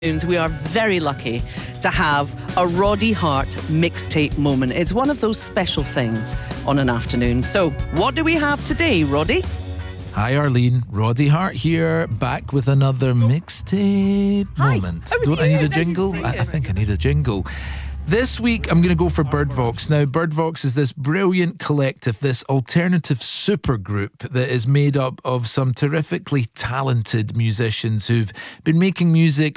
We are very lucky to have a Roddy Hart mixtape moment. It's one of those special things on an afternoon. So, what do we have today, Roddy? Hi Arlene, Roddy Hart here, back with another mixtape moment. Don't I need a jingle? I think I need a jingle. This week I'm going to go for Birdvox. Now, Birdvox is this brilliant collective, this alternative supergroup that is made up of some terrifically talented musicians who've been making music